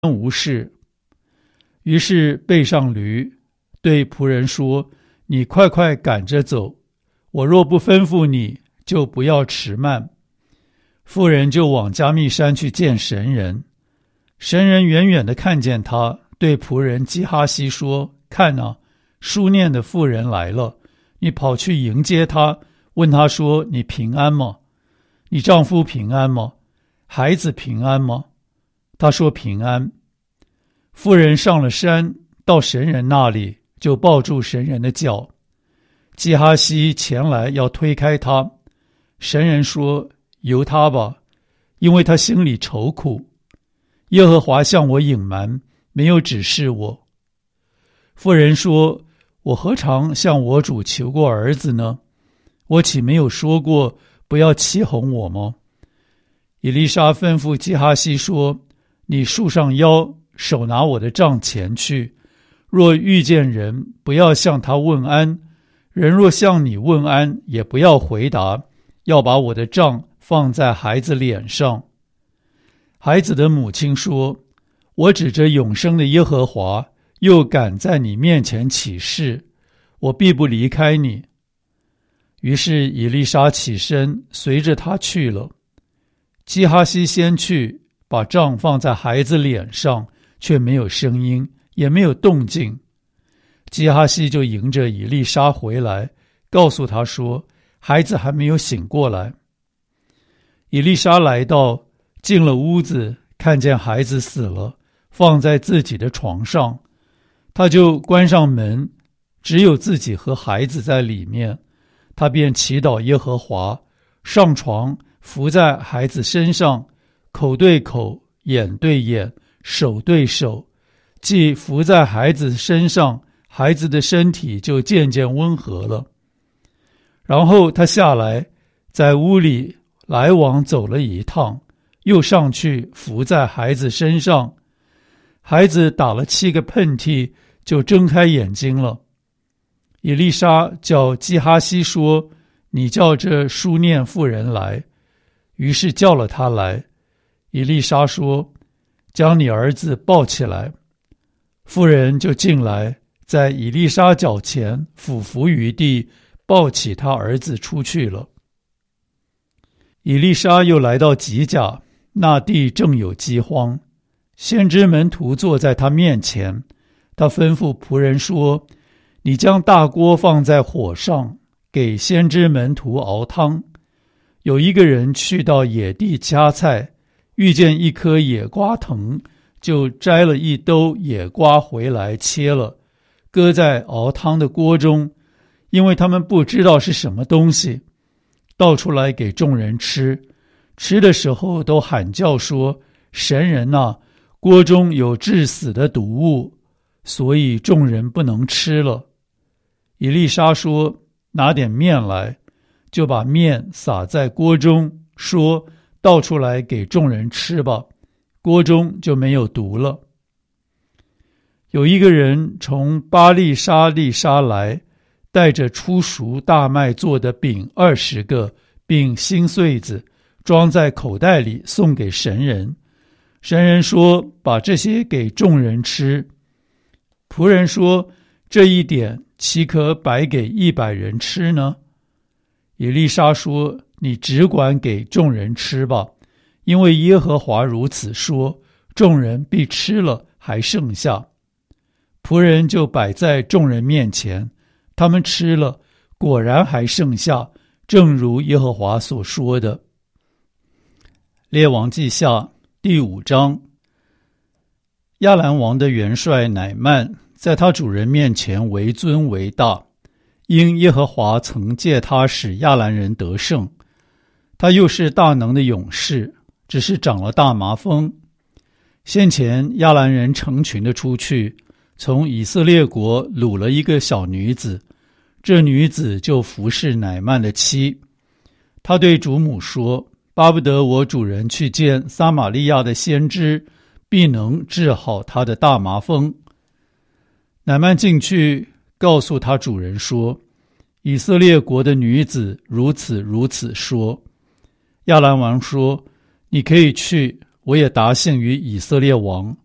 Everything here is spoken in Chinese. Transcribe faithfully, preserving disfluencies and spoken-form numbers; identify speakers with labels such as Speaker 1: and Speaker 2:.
Speaker 1: 无事。于是背上驴，对仆人说：你快快赶着走，我若不吩咐你，就不要迟慢。妇人就往加密山去见神人。神人远远地看见他，对仆人基哈西说：看啊，书念的妇人来了，你跑去迎接她，问她说：你平安吗？你丈夫平安吗？孩子平安吗？她说平安。妇人上了山，到神人那里，就抱住神人的脚。基哈西前来要推开他，神人说：由他吧，因为他心里愁苦。耶和华向我隐瞒，没有指示我。妇人说：我何尝向我主求过儿子呢？我岂没有说过不要欺哄我吗？以利沙吩咐基哈西说：你束上腰，手拿我的杖前去，若遇见人，不要向他问安，人若向你问安，也不要回答，要把我的杖放在孩子脸上。孩子的母亲说：我指着永生的耶和华，又敢在你面前起誓，我必不离开你。于是以利沙起身，随着他去了。基哈西先去，把杖放在孩子脸上，却没有声音，也没有动静。基哈西就迎着以利沙回来，告诉他说：孩子还没有醒过来。以利沙来到，进了屋子，看见孩子死了，放在自己的床上，他就关上门，只有自己和孩子在里面。他便祈祷耶和华，上床伏在孩子身上，口对口，眼对眼，手对手，既伏在孩子身上，孩子的身体就渐渐温和了。然后他下来，在屋里来往走了一趟，又上去伏在孩子身上。孩子打了七个喷嚏，就睁开眼睛了。以利沙叫基哈西说：你叫这书念妇人来。于是叫了他来。以利沙说：将你儿子抱起来。妇人就进来，在以利沙脚前俯伏于地，抱起他儿子出去了。以利沙又来到吉甲，那地正有饥荒，先知门徒坐在他面前，他吩咐仆人说：你将大锅放在火上，给先知门徒熬汤。有一个人去到野地掐菜，遇见一棵野瓜藤，就摘了一兜野瓜回来切了，搁在熬汤的锅中，因为他们不知道是什么东西，倒出来给众人吃。吃的时候都喊叫说：神人啊，锅中有致死的毒物，所以众人不能吃了。以利沙说：拿点面来，就把面撒在锅中，说：倒出来给众人吃吧，锅中就没有毒了。有一个人从巴利沙利沙来，带着初熟大麦做的饼二十个，并新穗子，装在口袋里送给神人。神人说：把这些给众人吃。仆人说：这一点岂可摆给一百人吃呢？以利沙说：你只管给众人吃吧，因为耶和华如此说，众人必吃了还剩下。仆人就摆在众人面前，他们吃了，果然还剩下，正如耶和华所说的。列王记下第五章。亚兰王的元帅乃曼在他主人面前为尊为大，因耶和华曾借他使亚兰人得胜。他又是大能的勇士，只是长了大麻风。先前亚兰人成群的出去，从以色列国掳了一个小女子，这女子就服侍乃曼的妻。他对主母说：巴不得我主人去见撒玛利亚的先知，必能治好他的大麻风。乃曼进去告诉他主人说：以色列国的女子如此如此说。亚兰王说：你可以去，我也答信于以色列王，